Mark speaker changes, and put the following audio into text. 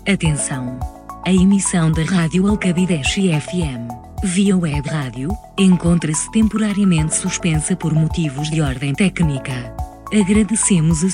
Speaker 1: Atenção! A emissão da Rádio Alcabideche FM, via web rádio, encontra-se temporariamente suspensa por motivos de ordem técnica. Agradecemos a